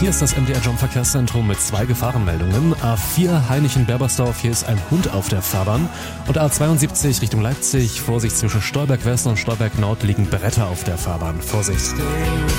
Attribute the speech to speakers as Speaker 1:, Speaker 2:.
Speaker 1: Hier ist das MDR Jump Verkehrszentrum mit 2 Gefahrenmeldungen. A4 Hainichen-Berbersdorf, hier ist ein Hund auf der Fahrbahn. Und A72 Richtung Leipzig, Vorsicht zwischen Stolberg West und Stolberg Nord liegen Bretter auf der Fahrbahn. Vorsicht!